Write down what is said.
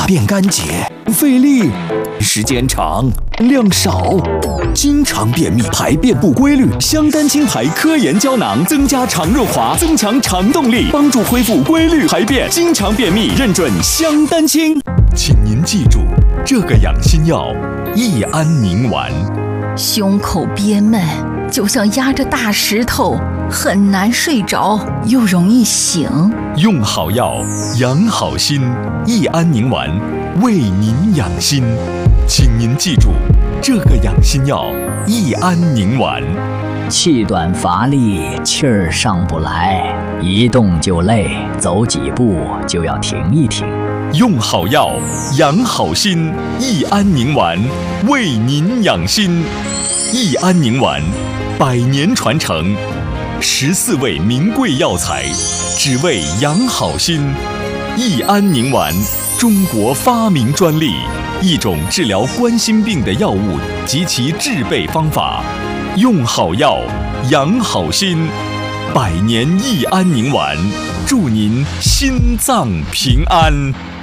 便干洁，不费力，时间长，量少，经常便秘，排便不规律。香丹清排科研胶囊增加肠润滑，增强肠动力，帮助恢复规律排便。经常便秘，认准香丹清。请您记住这个养心药：益安宁丸。 胸口憋闷，就像压着大石头，很难睡着，又容易醒。 用好药，养好心。益安宁丸，为您养心。请您记住这个养心药：益安宁丸。 气短乏力，气儿上不来，一动就累，走几步就要停一停。 用好药，养好心。益安宁丸，为您养心。益安宁丸，100年传承，14味名贵药材，只为养好心。益安宁丸，中国发明专利，一种治疗冠心病的药物及其制备方法。用好药，养好心。100年益安宁丸，祝您心脏平安。